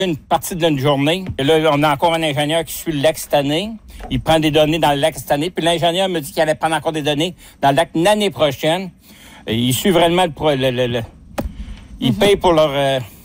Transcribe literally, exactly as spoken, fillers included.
une partie de notre journée. Et là, on a encore un ingénieur qui suit le lac cette année. Il prend des données dans le lac cette année. Puis l'ingénieur me dit qu'il allait prendre encore des données dans le lac l'année prochaine. Et il suit vraiment le... le, le, le il mm-hmm. paye pour leur... Euh,